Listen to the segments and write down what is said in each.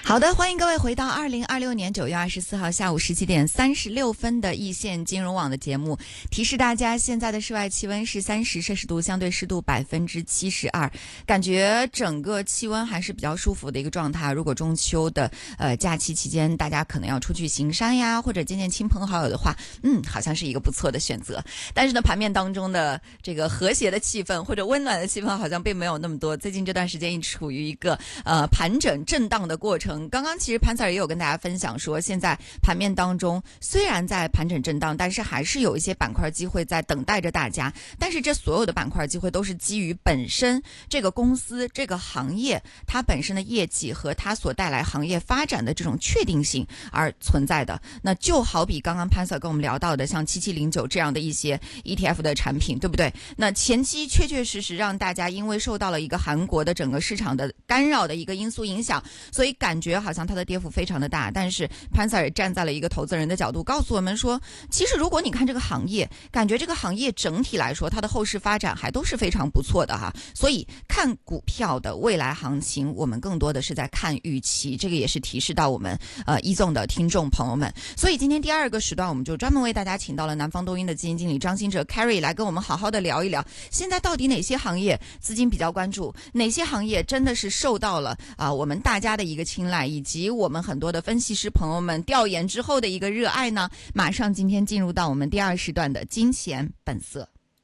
好的，欢迎各位回到2026年9月24号下午17点36分的易线金融网的节目。提示大家，现在的室外气温是30摄氏度，相对湿度72%，感觉整个气温还是比较舒服的一个状态。如果中秋的假期期间，大家可能要出去行山呀，或者见见亲朋好友的话，好像是一个不错的选择。但是呢，盘面当中的这个和谐的气氛或者温暖的气氛好像并没有那么多。最近这段时间一直处于一个盘整震荡的过程。刚刚其实潘 Sir 也有跟大家分享说，现在盘面当中虽然在盘整震荡，但是还是有一些板块机会在等待着大家。但是这所有的板块机会都是基于本身这个公司这个行业它本身的业绩和它所带来行业发展的这种确定性而存在的。那就好比刚刚潘 Sir 跟我们聊到的像7709这样的一些 ETF 的产品，对不对？那前期确确实实让大家因为受到了一个韩国的整个市场的干扰的一个因素影响，所以感觉好像它的跌幅非常的大。但是潘 Sir 也站在了一个投资人的角度告诉我们说，其实如果你看这个行业，感觉这个行业整体来说它的后市发展还都是非常不错的哈。所以看股票的未来行情，我们更多的是在看预期，这个也是提示到我们一纵的听众朋友们。所以今天第二个时段，我们就专门为大家请到了南方东英的基金经理张新哲 Carrie 来跟我们好好的聊一聊，现在到底哪些行业资金比较关注，哪些行业真的是受到了我们大家的一个青睐，以及我们很多的分析师朋友们调研之后的一个热爱呢？马上今天进入到我们第二时段的金钱本色。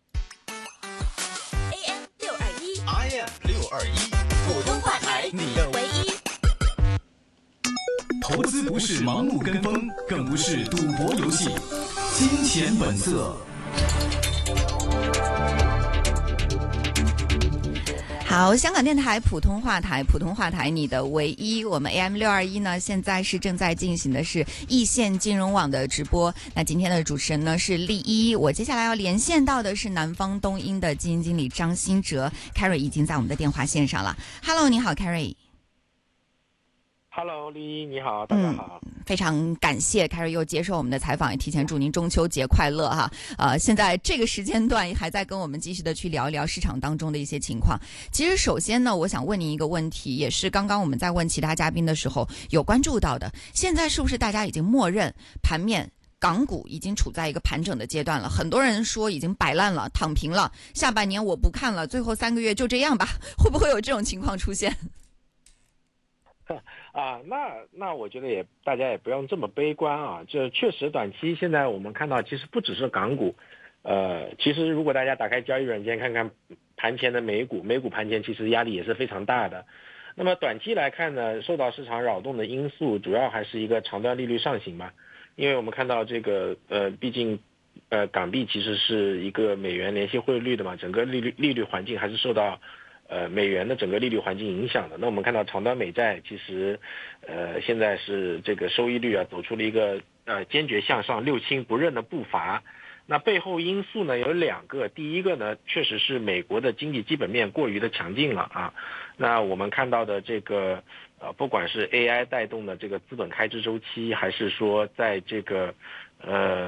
AM 621普通话台，你的唯一。投资不是盲目跟风，更不是赌博游戏。金钱本色。 好，香港电台普通话台你的唯一。我们 AM 621呢，现在是正在进行的是易线金融网的直播。那今天的主持人呢是丽一，我接下来要连线到的是南方东英的基金经理张新哲 Carrie 已经在我们的电话线上了。Hello， 你好 Carrie。Hello， 丽一，你好，大家好。 非常感谢 Carrie 又接受我们的采访，也提前祝您中秋节快乐哈。现在这个时间段还在跟我们继续的去聊一聊市场当中的一些情况。其实首先呢，我想问您一个问题，也是刚刚我们在问其他嘉宾的时候有关注到的，现在是不是大家已经默认盘面港股已经处在一个盘整的阶段了？很多人说已经摆烂了，躺平了，下半年我不看了，最后3个月就这样吧，会不会有这种情况出现？ 那我觉得大家也不用这么悲观啊。这确实短期现在我们看到，其实不只是港股，其实如果大家打开交易软件看看盘前的美股盘前其实压力也是非常大的。那么短期来看呢，受到市场扰动的因素主要还是一个长端利率上行嘛，因为我们看到这个毕竟港币其实是一个美元联系汇率的嘛，整个利率环境还是受到美元的整个利率环境影响的。那我们看到长端美债其实现在是这个收益率走出了一个坚决向上六亲不认的步伐。那背后因素呢有2个，第一个呢确实是美国的经济基本面过于的强劲了啊。那我们看到的这个不管是 AI 带动的这个资本开支周期，还是说在这个